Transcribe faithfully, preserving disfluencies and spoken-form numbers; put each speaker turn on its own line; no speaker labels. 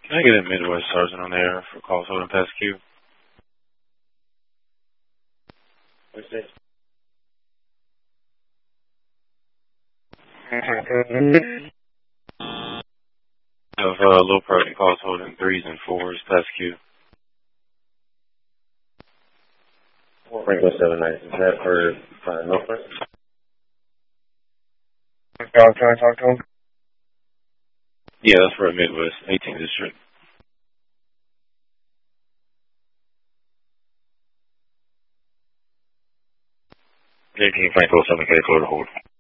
Can I get a Midwest Sergeant on the air for calls holding past Q?
What's this?
Of uh, low priority calls holding threes and fours past Q.
Franklin seven nine. Is that for uh, Northwest?
Can I talk to him?
Yeah, that's for Midwest, eighteenth District.
eighteen Franklin seven K, Florida hold.